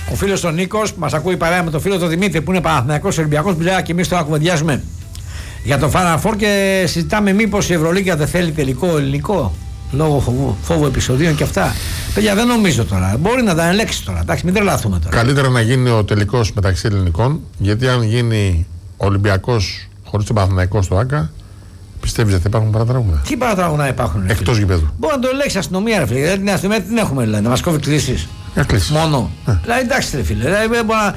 Ο φίλος ο Νίκος που μας ακούει παρέα με τον φίλο τον Δημήτρη που είναι Παναθηναϊκός Ολυμπιακός, μιλάει και εμείς τώρα κουβεντιάζουμε για το Final Four και συζητάμε μήπως η Ευρωλίγκα δεν θέλει τελικό ελληνικό λόγω φόβου επεισοδίων και αυτά. Παιδιά, δεν νομίζω τώρα. Μπορεί να τα ελέγξει τώρα. Εντάξει, μην τρελαθούμε τώρα. Καλύτερα να γίνει ο τελικός μεταξύ ελληνικών, γιατί αν γίνει Ολυμπιακός χωρίς τον Παναθηναϊκό στο ΆΚΑ, πιστεύεις ότι θα υπάρχουν παρατράγουδα? Τι παρατράγουδα να υπάρχουν? Εκτός γηπέδου. Μπορεί να το ελέγξει η αστυνομία, ρε φίλε. Δηλαδή την αστυνομία την έχουμε, δηλαδή, να μας κόβει κλήσεις. Μόνο. Δηλαδή εντάξει, ρε φίλε. Δηλαδή,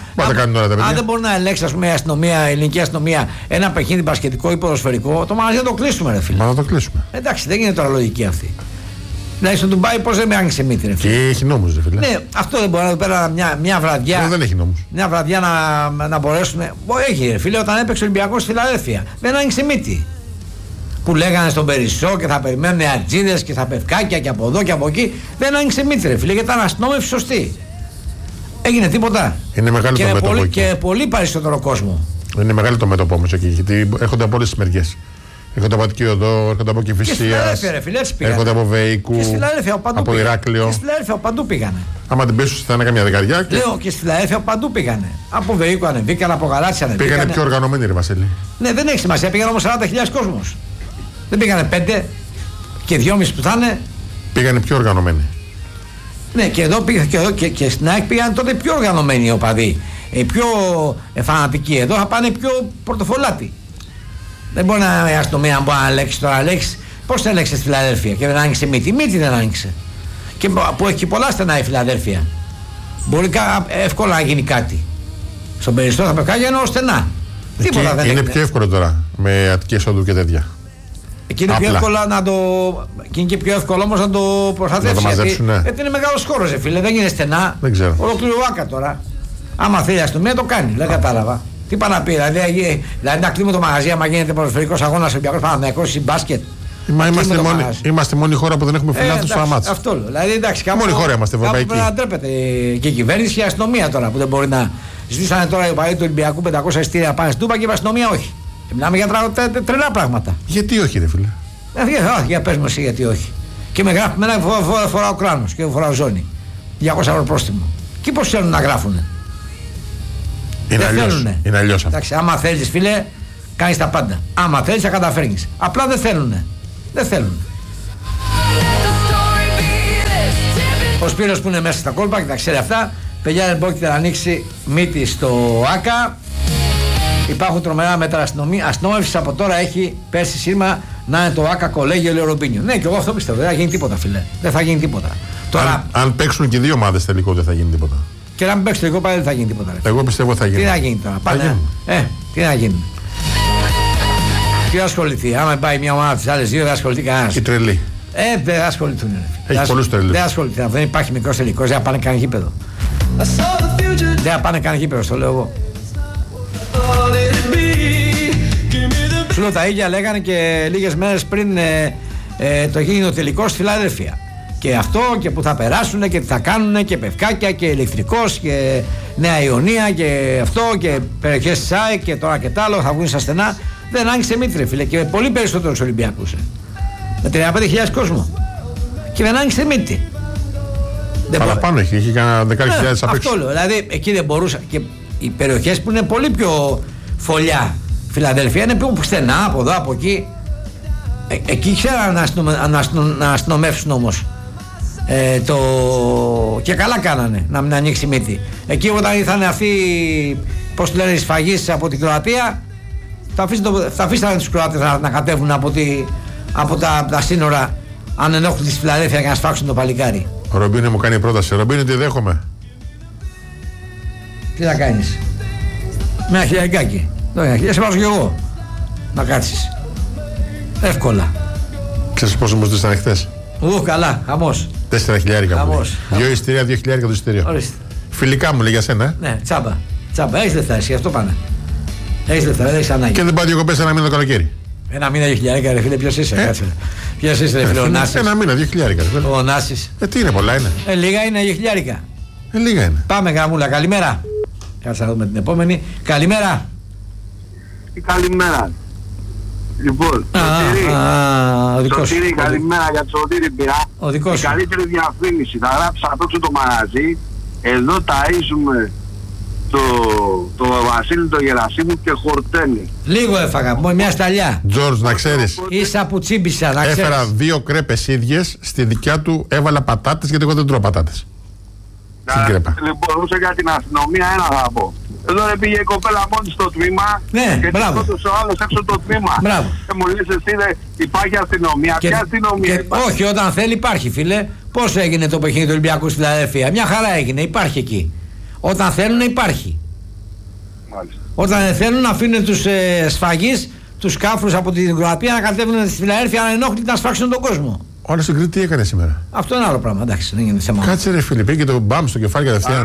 αν δεν μπορεί να ελέγξει, ας πούμε, η αστυνομία, η ελληνική αστυνομία, ένα παιχνίδι μπασκετικό ή ποδοσφαιρικό, το μαγαζί να το κλείσουμε, ρε φίλε. Μα να το κλείσουμε. Εντάξει, δεν είναι τώρα λογική αυτή. Δηλαδή στο Ντουμπάι πώς δεν με άνοιξε μύτη, ρε φίλε. Και έχει νόμους, ρε φίλε. Ναι, αυτό δεν μπορεί να πέρα μια βραδιά. Δεν έχει νόμους. Μια βραδιά να μπορέσουν. Έχει, ρε φίλε, όταν έπαιξε ο Ολυμπιακός στη Φιλαδέλφια. Δεν άνοιξε μύτη. Που λέγανε στον Περισσό και θα περιμένουν ατζίδες και θα πευκάκια και από εδώ και από εκεί. Δεν άνοιξε μύτη, ρε φίλε, γιατί ήταν αστυνόμευση σωστή. Έγινε τίποτα. Είναι μεγάλο το μέτωπο. Και πολύ περισσότερο κόσμο. Είναι μεγάλο το μέτωπο όμως εκεί, γιατί έρχονται από όλες τις μεριές. Έρχονται από Αττική-Οδό, έρχονται από Κηφισίας, έρχονται από Βεϊκού, από Ηράκλειο. Και στη Φιλαδέλφια παντού πήγανε. Άμα την πέσουν θα είναι καμιά δεκαριά. Λέω και στη Φιλαδέλφια παντού πήγανε. Από Βεϊκού ανεβήκαν, από Γαλάτσια ανεβήκαν. Πήγανε πιο οργανωμένοι, ρε Βασίλη. Ναι, δεν έχει σημασία, πήγαν όμως 40.000 κόσμος. Δεν πήγανε 5 και 2,5 που θα είναι. Πήγανε πιο οργανωμένοι. Ναι, και εδώ και στην ΑΕΚ πήγαν τότε πιο οργανωμένοι οι οπαδοί. Πιο φανατικοί. Εδώ θα πάνε πιο πορτοφολάτοι. Δεν μπορεί η αστυνομία να μπορεί να ελέγξει τώρα. Πώς θα ελέγξει στη Φιλαδέλφια και δεν άνοιξε μύτη? Μύτη δεν άνοιξε. Και που έχει πολλά στενά η Φιλαδέλφια. Μπορεί εύκολα να γίνει κάτι. Στον Περισσό θα πεκάγει ενώ στενά. Τίποτα δεν είναι πιο εύκολο τώρα με Αττικής Οδού και τέτοια. Εκεί είναι πιο εύκολο να το. Και είναι και πιο εύκολο όμως να το προστατεύσει. Γιατί είναι μεγάλος χώρος, φίλε. Δεν είναι στενά. Δεν ξέρω. Ολόκληρο ΆΚΑ τώρα. Άμα θέλει η αστυνομία το κάνει. Δεν κατάλαβα. Τι πάει να πει, δηλαδή να κλείνουμε το μαγαζί άμα γίνεται ποδοσφαιρικός αγώνας Ολυμπιακός Παναθηναϊκός ή μπάσκετ. Είμαστε μόνη χώρα που δεν έχουμε φιλάθλους στο αμάτι. Αυτό λέω. Δηλαδή εντάξει, μόνη χώρα είμαστε ευρωπαϊκοί. Πρέπει να ντρέπεται και η κυβέρνηση και η αστυνομία τώρα που δεν μπορεί να. Ζητήσανε τώρα οι οπαδοί του Ολυμπιακού 500 εισιτήρια πάνε στην Τούμπα και η αστυνομία όχι. Μιλάμε για τρελά πράγματα. Γιατί όχι, ρε φίλε? Για πες μου εσύ γιατί όχι. Και με γράφει με ένα φοράω κράνος και φοράω ζώνη. 200 € πρόστιμο. Και πώς θέλουν να γράφουνε? Είναι αλλιώς. Εντάξει, άμα θέλεις, φίλε, κάνεις τα πάντα. Άμα θέλεις, θα καταφέρνεις. Απλά δεν θέλουνε. Δεν θέλουν. Ο Σπύρος που είναι μέσα στα κόλπα και τα ξέρει αυτά, παιδιά, δεν πρόκειται να ανοίξει μύτη στο ΆΚΑ. Υπάρχουν τρομερά μέτρα αστυνόμευσης. Από τώρα έχει πέσει σύρμα να είναι το ΆΚΑ κολέγιο Λεωροπίνιο. Ναι, και εγώ αυτό πιστεύω. Δεν θα γίνει τίποτα, φίλε. Δεν θα γίνει τίποτα. Τώρα... Αν παίξουν και δύο ομάδες τελικό, δεν θα γίνει τίποτα. Και να μην παίξει τελικό, πάλι δεν θα γίνει τίποτα. Εγώ πιστεύω θα γίνει. Τι να γίνει τώρα? Πάνε. Τι να γίνει? Τι θα ασχοληθεί? Άμα πάει μια ομάδα από τις άλλες δύο, δεν ασχοληθεί κανένας. Οι τρελοί. Δεν θα ασχοληθούν. Έχει πολλούς τρελούς. Δεν ασχοληθεί. Δεν υπάρχει μικρός τελικός. Δεν θα πάνε καν γήπεδο. Δεν θα πάνε καν γήπεδο, το λέω εγώ. Σου λέω τα ίδια λέγανε και λίγες μέρες πριν το γίνει ο τελικός στη Φιλαδέλφια. Και αυτό και που θα περάσουν και τι θα κάνουν και πευκάκια και ηλεκτρικός και Νέα Ιωνία και αυτό και περιοχές της ΑΕΚ και τώρα και τ' άλλο θα βγουν στα στενά. Δεν άνοιξε μύτρη, φίλε, και πολύ περισσότερους Ολυμπιακούς. Με 35.000 κόσμο. Και δεν άνοιξε μύτη. Παραπάνω είχε κανένα 10.000 απ' έξω. Αυτό λέω. Δηλαδή εκεί δεν μπορούσα. Και οι περιοχές που είναι πολύ πιο φωλιά, Φιλαδέλφια, είναι πιο στενά από εδώ, από εκεί. Εκεί ξέραν να αστυνομεύσουν όμως. Και καλά κάνανε να μην ανοίξει μύτη. Εκεί όταν ήρθαν αυτοί, πώς λένε, οι σφαγείς από την Κροατία, θα αφήσανε τους Κροάτες να κατέβουν από τα σύνορα αν ενόχλουν τη Φιλαδέλφια για να σφάξουν το παλικάρι. Ο Ρομπίνο μου κάνει πρόταση. Ρομπίνο, τι δέχομαι? Τι θα κάνεις? Με ένα χιλιαρικάκι. Σε βάζω κι εγώ να κάτσεις. Εύκολα. Ξέρεις πόσο μου ζητήσανε χθες? Καλά, χαμός. 4.000 μου. 2 εισιτήρια, 2.000 το εισιτήριο. Ορίστε. Φιλικά μου λέει για σένα. Ναι, τσάμπα. Έχεις λεφτά, εσύ, αυτό πάνε. Έχεις λεφτά, δεν έχεις ανάγκη. Και δεν πάω διακοπές ένα μήνα το καλοκαίρι. Ένα μήνα 2.000, ρε φίλε, ποιος είσαι? Κάτσε. Ποιος είσαι, ρε φίλε, ο Νάσης? Ένα μήνα 2.000. Ο Νάσης. Τι είναι, πολλά είναι? Λίγα είναι 2.000. Λίγα είναι. Πάμε, γραμμούλα, καλημέρα. Κάτσε να δούμε την επόμενη. Καλημέρα. Καλημέρα. Λοιπόν, Σωτήρη, καλημέρα για το Σωτήρη πειρά. Ο δικός η καλύτερη διαφήμιση. Θα γράψεις απ' έξω το μαγαζί Εδώ ταΐζουμε το Βασίλη το Γερασίμου και χορταίνει. Λίγο έφαγα, μια σταλιά. Τζορτζ, να ξέρεις. Ίσα που τσίμπησα, να ξέρεις. Έφερα 2 κρέπες ίδιες, στη δικιά του έβαλα πατάτες γιατί εγώ δεν τρώω πατάτες. Λοιπόν, όσο για την αστυνομία ένα θα πω. Εδώ δεν πήγε η κοπέλα μόνη στο τμήμα. Ναι, και μπράβο. σκότωσε ο άλλος έξω το τμήμα. Μπράβο. Και μου λες εσύ υπάρχει αστυνομία. Ποια αστυνομία υπάρχει? Όχι, όταν θέλει υπάρχει, φίλε. Πώς έγινε το παιχνίδι του Ολυμπιακού στη Φιλαδέλφια? Μια χαρά έγινε, υπάρχει εκεί. Όταν θέλουν υπάρχει. Μάλιστα. Όταν δεν θέλουν αφήνουν τους σφαγείς, τους κάφρους από την Κροατία να κατέβουν στη Φιλαδέλφια ανενόχλητοι να σφάξουν τον κόσμο. Όλα στην Κρήτη τι έκανε σήμερα? Αυτό είναι άλλο πράγμα, εντάξει, δεν είναι θέμα. Κάτσε ρε φίλε, πήγε το μπαμ στο κεφάλι κατευθείαν.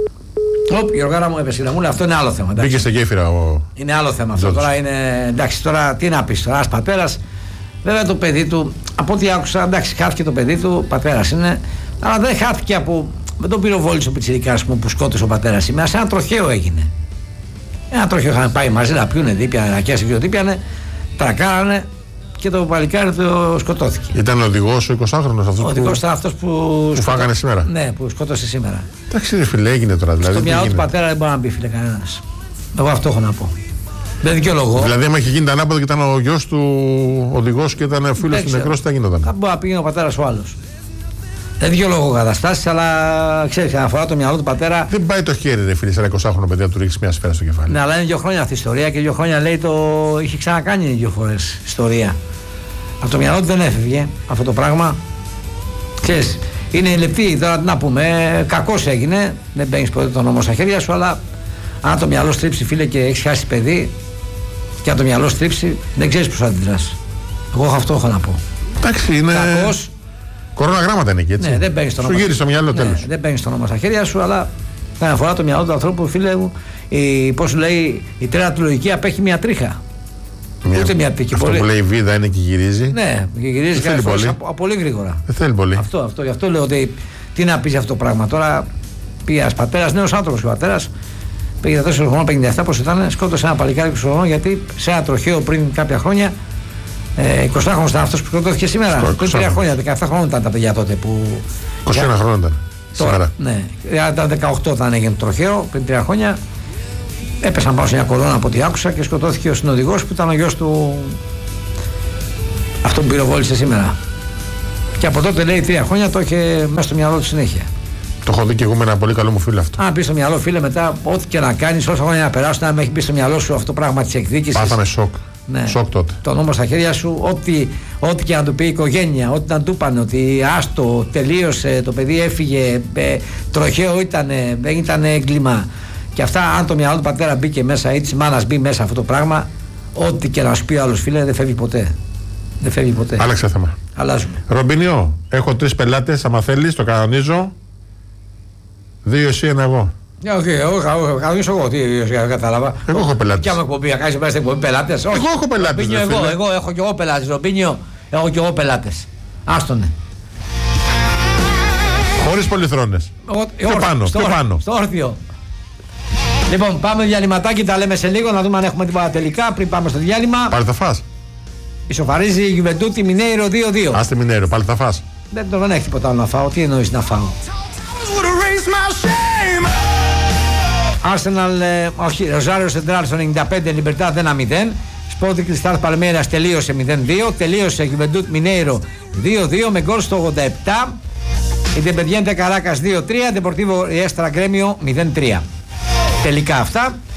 Γιωργάρα μου έπεσε γραμμούλα, αυτό είναι άλλο θέμα. Μπήκε σε γέφυρα ο. Είναι άλλο θέμα αυτό. Τώρα είναι. Εντάξει, τώρα τι να πει. Τώρα ένα πατέρα, βέβαια το παιδί του, από ό,τι άκουσα, εντάξει, χάθηκε το παιδί του, πατέρα είναι, αλλά δεν χάθηκε από. Δεν τον πυροβόλησε ο πιτσιρικάς που σκότωσε ο πατέρα σήμερα. Σε ένα τροχαίο έγινε. Ένα τροχαίο είχαν πάει μαζί να πιούνε, δίπιανε, να κιάσει δύο δίπιανε, τρακάρανε και το παλικάρι το σκοτώθηκε. Ήταν ο οδηγός ο 20χρονος αυτός? Ο οδηγός ήταν αυτός που φάγανε σήμερα. Ναι, που σκότωσε σήμερα. Εντάξει, ρε φίλε, έγινε τώρα. Δηλαδή, στο μυαλό του πατέρα δεν μπορεί να μπει, φίλε, κανένας. Εγώ αυτό έχω να πω. Δεν δικαιολογώ. Δηλαδή, άμα είχε γίνει τα ανάποδα και ήταν ο γιος του οδηγός και ήταν φίλος του νεκρός, τι θα γινόταν? Θα μπορεί να πήγαινε ο πατέρας ο άλλος. Δεν δικαιολογώ καταστάσεις, αλλά ξέρεις, αφορά το μυαλό του πατέρα. Δεν πάει το χέρι, ρε φίλε, σε ένα 20χρονο παιδί να του ρίξει μια σφαίρα στο κεφάλι. Ναι, αλλά είναι 2 χρόνια αυτή η ιστορία και 2 χρόνια λέει το είχε ξανακάνει 2 φορές ιστορία. Από το μυαλό του δεν έφευγε αυτό το πράγμα. Ξέρεις, είναι λεπτή τώρα, τι να πούμε. Κακός έγινε, δεν παίρνεις ποτέ τον νόμο στα χέρια σου, αλλά αν το μυαλό στρίψει, φίλε, και έχεις χάσει παιδί, και αν το μυαλό στρίψει, δεν ξέρεις πώς θα αντιδράσεις. Εγώ αυτό έχω να πω. Εντάξει, είναι. Κακός. Κοροναγράμματα είναι εκεί, έτσι. Ναι, δεν παίρνεις το νόμο. Σου γύρισε το μυαλό, τέλος. Δεν παίρνεις το νόμο στα χέρια σου, αλλά κάθε φορά το μυαλό του ανθρώπου, φίλε μου, πώς σου λέει, η τρέλα του λογική απέχει μια τρίχα. Ούτε μια τύχη. Αυτό που λέει η βίδα είναι και γυρίζει. Ναι, και γυρίζει κάθε φορά πολύ γρήγορα. Δεν θέλει πολύ. Γι' αυτό λέω ότι τι να πει αυτό το πράγμα. Τώρα πήγε ένα πατέρα, νέο άνθρωπο και ο πατέρα, πήγε 4 χρονών, 57 πώ ήταν, σκότωσε ένα παλικάρι 20 χρονών γιατί σε ένα τροχαίο πριν κάποια χρόνια. 20χρονος ήταν αυτό που σκοτώθηκε σήμερα. Πριν 3 χρόνια, 17 χρόνια ήταν τα παιδιά τότε που. 21 χρόνια ήταν. Τώρα, ναι, ήταν 18 όταν έγινε το τροχαίο, πριν 3 χρόνια. Έπεσαν πάνω σε μια κολόνα από ό,τι άκουσα και σκοτώθηκε ο συνοδηγός που ήταν ο γιος του. Αυτό που πυροβόλησε σήμερα. Και από τότε λέει 3 χρόνια το είχε μέσα στο μυαλό του συνέχεια. Το έχω δει και εγώ με ένα πολύ καλό μου φίλο αυτό. Αν πει στο μυαλό, φίλε, μετά ό,τι και να κάνει, όσα χρόνια να περάσουν, αν έχει μπει στο μυαλό σου αυτό το πράγμα τη εκδίκηση. Πάθαμε σοκ. Ναι. Σοκ τότε. Το νόμο στα χέρια σου, ό,τι και να του πει η οικογένεια, ό,τι να του είπαν ότι άστο, τελείωσε, το παιδί έφυγε, τροχαίο δεν ήταν έγκλημα. Και αυτά, αν το μυαλό του πατέρα μπήκε μέσα ή τη μάνα μπει μέσα αυτό το πράγμα, ό,τι και να σου πει ο άλλος, φίλε, δεν φεύγει ποτέ. Δεν φεύγει ποτέ. Άλλαξε θέμα. Αλλάζουμε. Ρομπίνιο, έχω 3 πελάτες. Άμα θέλεις, το κανονίζω. 2 εσύ, 1 εγώ. Όχι, κανονίζω εγώ. Τι κατάλαβα. Εγώ έχω πελάτες. Και άμα εκπομπή, να κάνει μέσα στην εκπομπή πελάτες. Εγώ έχω πελάτες. Εγώ έχω και εγώ πελάτες. Ρομπίνιο, έχω και εγώ πελάτες. Άστονε. Χωρίς πολυθρόνες. Πιο πάνω. Στο όρθιο. Λοιπόν, πάμε διαλυματάκι, τα λέμε σε λίγο να δούμε αν έχουμε τίποτα τελικά πριν πάμε στο διάλειμμα. Πάλι θα φας. Ισοφαρίζει η Γιουβεντούτη Μινέιρο 2-2. Άστε Μινέιρο, πάλι θα φας. Δεν έχει τίποτα άλλο να φάω. Τι εννοείς να φάω? Arsenal, όχι, Ροζάριο Σεντράλ στο 95, Λιμπερτάδ 1-0. Sporting Cristal Palmeiras τελείωσε 0-2. Τελείωσε Γιουβεντούτ Μινέιρο 2-2 με γκολ στο 87. Independiente Caracas 2-3. Deportivo Riestra Gremio 0-3. Τελικά αυτά.